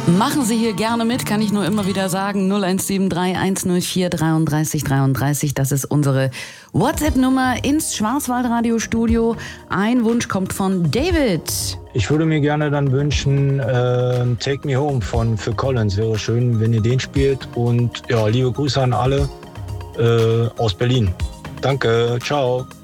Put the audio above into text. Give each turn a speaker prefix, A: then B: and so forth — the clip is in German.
A: Machen Sie hier gerne mit, kann ich nur immer wieder sagen. 0173 104 33 33, das ist unsere WhatsApp-Nummer ins Schwarzwaldradio-Studio. Ein Wunsch kommt von David.
B: Ich würde mir gerne dann wünschen, Take Me Home von Phil Collins. Wäre schön, wenn ihr den spielt. Und ja, liebe Grüße an alle aus Berlin. Danke, ciao.